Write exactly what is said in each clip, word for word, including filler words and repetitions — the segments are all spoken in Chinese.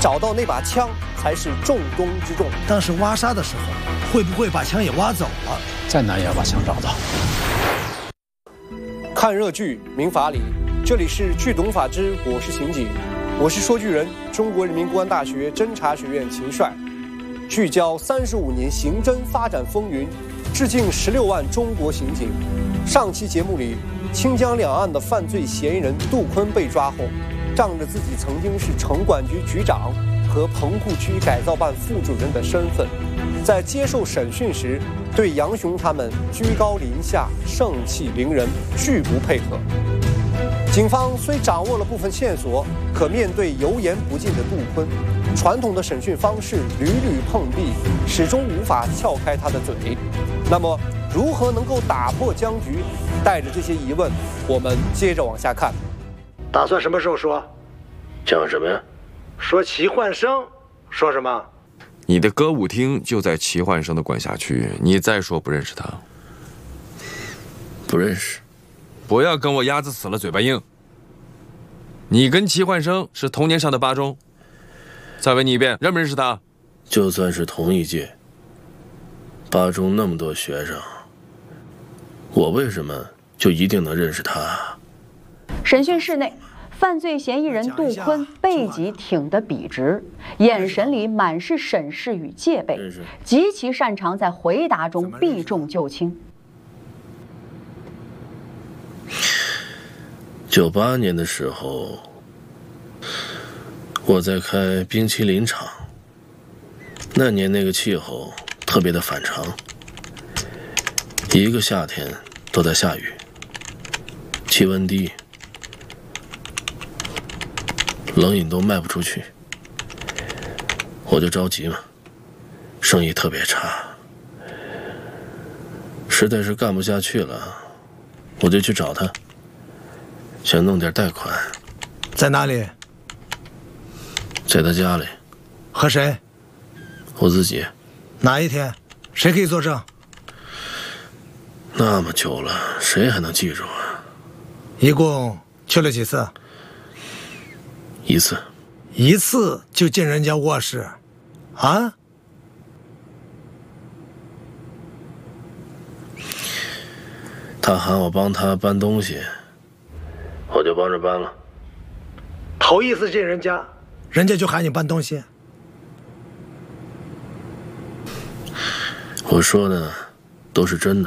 找到那把枪才是重中之重。 当时挖沙的时候，会不会把枪也挖走了？ 再难也要把枪找到。 看热剧明法理，这里是剧懂法之我是刑警，我是说剧人，中国人民公安大学侦查学院秦帅，聚焦三十五年刑侦发展风云，致敬十六万中国刑警。上期节目里，清江两岸的犯罪嫌疑人杜坤被抓后，仗着自己曾经是城管局局长和棚户区改造办副主任的身份，在接受审讯时，对杨雄他们居高临下、盛气凌人，拒不配合。警方虽掌握了部分线索，可面对油盐不进的杜坤，传统的审讯方式屡屡碰壁，始终无法撬开他的嘴。那么，如何能够打破僵局？带着这些疑问，我们接着往下看。 打算什么时候说？ 讲什么呀？ 说齐焕生。说什么？ 你的歌舞厅就在齐焕生的管辖区，你再说不认识他， 不认识。 不要跟我鸭子死了嘴巴硬。你跟齐焕生是同年上的八中，再问你一遍，认不认识他？ 就算是同一届，八中那么多学生，我为什么就一定能认识他？ 审讯室内，犯罪嫌疑人杜坤背脊挺得笔直，眼神里满是审视与戒备，极其擅长在回答中避重就轻。 九八年的时候，我在开冰淇淋厂。那年那个气候特别的反常，一个夏天都在下雨，气温低，冷饮都卖不出去，我就着急嘛，生意特别差，实在是干不下去了，我就去找他，想弄点贷款。 在哪里？ 在他家里。 和谁？ 我自己。 哪一天？谁可以作证？ 那么久了，谁还能记住啊？ 一共去了几次？ 一次。 一次就进人家卧室？啊？ 他喊我帮他搬东西，我就帮着搬了。 头一次进人家，人家就喊你搬东西？ 我说的都是真的，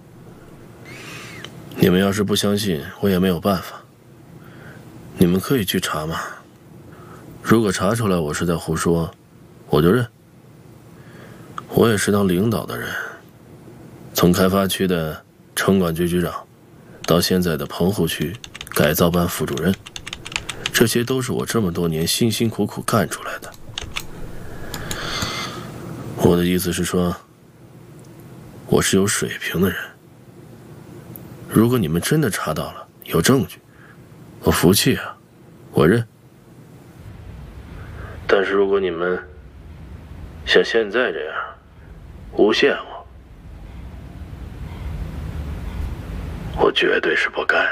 你们要是不相信，我也没有办法。你们可以去查嘛，如果查出来我是在胡说，我就认。我也是当领导的人，从开发区的城管局局长，到现在的棚户区改造办副主任，这些都是我这么多年辛辛苦苦干出来的。我的意思是说，我是有水平的人。如果你们真的查到了，有证据，我服气啊，我认。但是如果你们像现在这样诬陷我，我绝对是不干。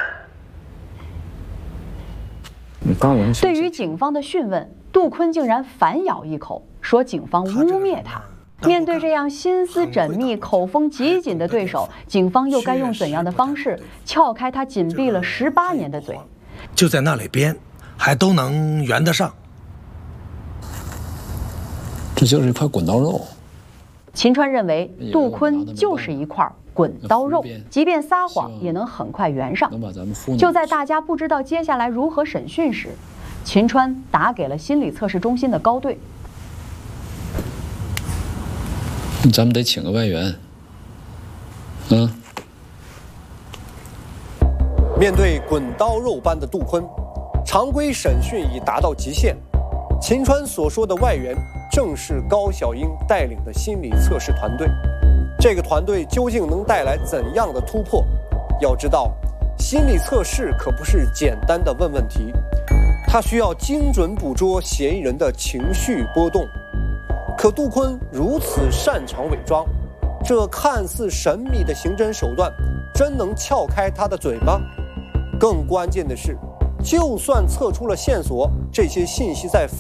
对于警方的讯问，杜坤竟然反咬一口，说警方污蔑他。面对这样心思缜密、口风极紧的对手，警方又该用怎样的方式撬开他紧闭了十八年的嘴？ 就在那里编，还都能圆得上。 这就是一块滚刀肉。 秦川认为杜坤就是一块滚刀肉，即便撒谎也能很快圆上。就在大家不知道接下来如何审讯时，秦川打给了心理测试中心的高队。 咱们得请个外援。嗯。 面对滚刀肉般的杜坤，常规审讯已达到极限。秦川所说的外援，正是高小英带领的心理测试团队。这个团队究竟能带来怎样的突破？要知道，心理测试可不是简单的问问题，它需要精准捕捉嫌疑人的情绪波动。可杜坤如此擅长伪装，这看似神秘的刑侦手段，真能撬开他的嘴吗？更关键的是，就算测出了线索，这些信息在